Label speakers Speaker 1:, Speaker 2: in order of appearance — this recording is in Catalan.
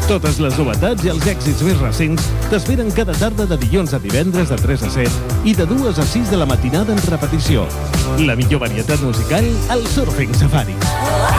Speaker 1: Totes les novetats i els èxits més recents t'esperen cada tarda de dilluns a divendres de 3 a 7 i de 2 a 6 de la matinada en repetició. La millor varietat musical al Surfing Safari.